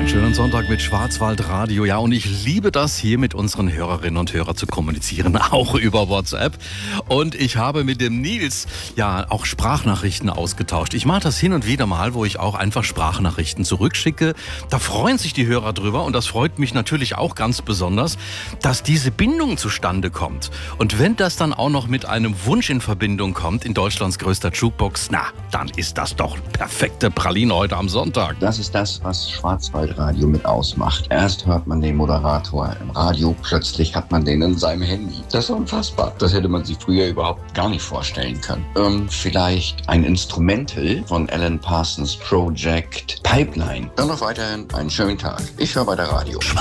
Schönen Sonntag mit Schwarzwaldradio. Ja, und ich liebe das, hier mit unseren Hörerinnen und Hörern zu kommunizieren, auch über WhatsApp. Und ich habe mit dem Nils ja auch Sprachnachrichten ausgetauscht. Ich mache das hin und wieder mal, wo ich auch einfach Sprachnachrichten zurückschicke. Da freuen sich die Hörer drüber und das freut mich natürlich auch ganz besonders, dass diese Bindung zustande kommt. Und wenn das dann auch noch mit einem Wunsch in Verbindung kommt, in Deutschlands größter Jukebox, na, dann ist das doch perfekte Praline heute am Sonntag. Das ist das, was Schwarzwaldradio mit ausmacht. Erst hört man den Moderator im Radio, plötzlich hat man den in seinem Handy. Das ist unfassbar. Das hätte man sich früher überhaupt gar nicht vorstellen können. Vielleicht ein Instrumental von Alan Parsons Project Pipeline. Dann noch weiterhin einen schönen Tag. Ich höre weiter Radio.